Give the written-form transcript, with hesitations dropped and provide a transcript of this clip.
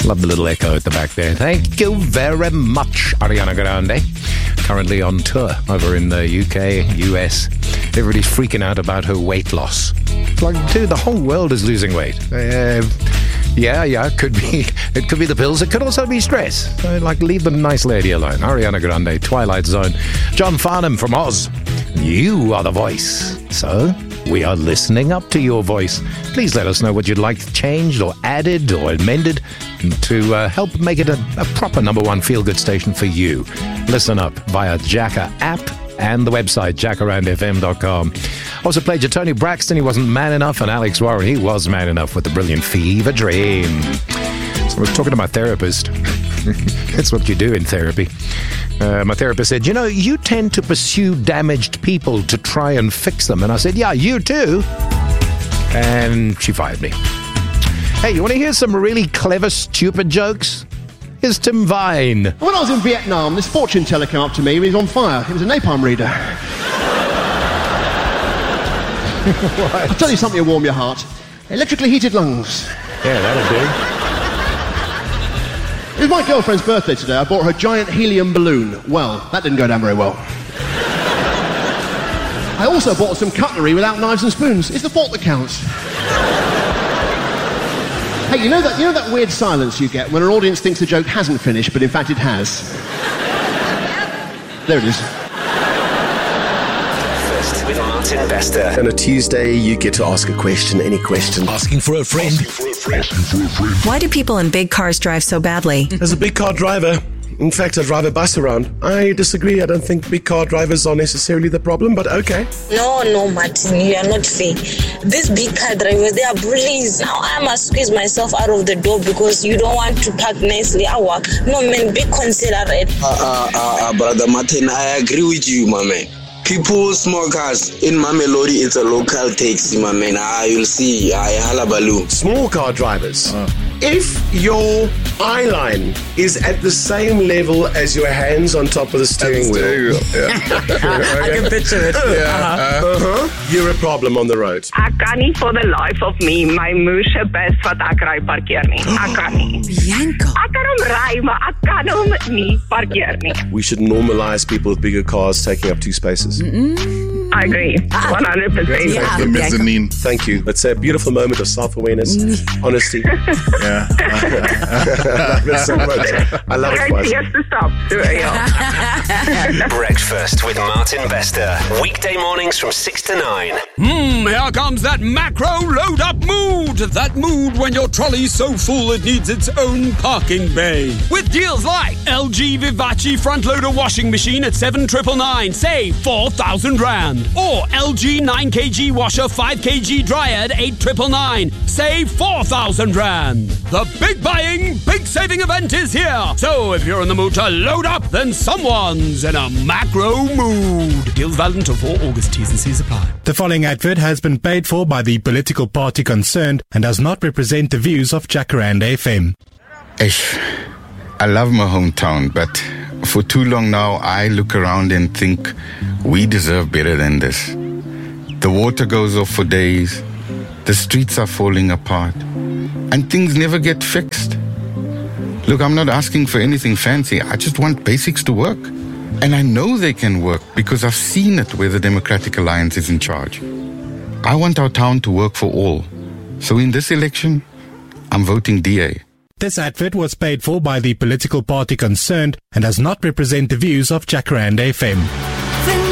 Love the little echo at the back there. Thank you very much, Ariana Grande. Currently on tour over in the UK, US. Everybody's freaking out about her weight loss. Like, dude, the whole world is losing weight. Yeah, it could be the pills. It could also be stress. So, leave the nice lady alone. Ariana Grande, Twilight Zone. John Farnham from Oz. You are the voice. So, we are listening up to your voice. Please let us know what you'd like changed or added or amended to help make it a proper number one feel-good station for you. Listen up via Jacker app and the website, jackaroundfm.com. Also played your Tony Braxton, he wasn't man enough, and Alex Warren, he was man enough with the brilliant Fever Dream. So I was talking to my therapist. That's what you do in therapy. My therapist said, you tend to pursue damaged people to try and fix them. And I said, yeah, you too. And she fired me. Hey, you want to hear some really clever, stupid jokes? Here's Tim Vine. When I was in Vietnam, this fortune teller came up to me. He was on fire. He was a napalm reader. I'll tell you something to warm your heart. Electrically heated lungs. Yeah, that'll do. It was my girlfriend's birthday today. I bought her a giant helium balloon. Well, that didn't go down very well. I also bought some cutlery without knives and spoons. It's the fault that counts. Hey, you know that weird silence you get when an audience thinks the joke hasn't finished, but in fact it has? There it is. Breakfast with Martin Bester. On a Tuesday, you get to ask a question, any question. Asking for a friend. Why do people in big cars drive so badly? As a big car driver, in fact, I drive a bus around. I disagree. I don't think big car drivers are necessarily the problem, but okay. No, Martin, you are not fair. These big car drivers, they are bullies. Now I must squeeze myself out of the door because you don't want to park nicely. No, man, be considerate. Brother Martin, I agree with you, my man. People, small cars. In Mamelodi, it's a local taxi, my man. You'll see. Halabaloo. Small car drivers. If your eye line is at the same level as your hands on top of the steering wheel, I can picture it. You're a problem on the road. Ek kan nie for the life of me my moesje bes wat ek ry parkeer nie. Ek kan nie. Bianca. Ek kan hom ry, maar ek kan hom nie parkeer nie. We should normalize people with bigger cars taking up 2 spaces. I agree. 100%. Yeah, The mezzanine. Thank you. It's a beautiful moment of self-awareness, honesty. Yeah. That's so much. I love it. Right, yes to stop. Breakfast with Martin Bester. Weekday mornings from 6 to 9. Here comes that macro load-up mood. That mood when your trolley's so full it needs its own parking bay. With deals like LG Vivace front-loader washing machine at 7,999, save 4,000 Rand. Or LG 9kg washer 5kg dryer at 8,999, save 4,000 Rand. The big buying, big saving event is here. So if you're in the mood to load up, then someone's in a macro mood. Deals valid until 4 August. T's and C's apply. The following advert has been paid for by the political party concerned and does not represent the views of Jacaranda FM. I love my hometown, but for too long now, I look around and think we deserve better than this. The water goes off for days, the streets are falling apart, and things never get fixed. Look, I'm not asking for anything fancy. I just want basics to work. And I know they can work because I've seen it where the Democratic Alliance is in charge. I want our town to work for all. So in this election, I'm voting DA. This advert was paid for by the political party concerned and does not represent the views of Jacaranda FM.